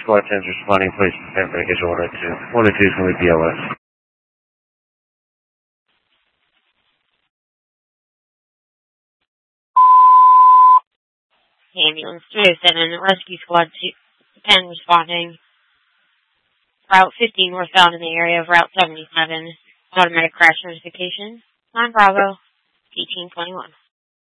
Squad 10's responding, please. Breakage 102. 102 is going to be BLS. Ambulance 307, Rescue Squad 10 responding. Route 50 northbound in the area of Route 77. Automatic crash notification. 9 Bravo, 1821.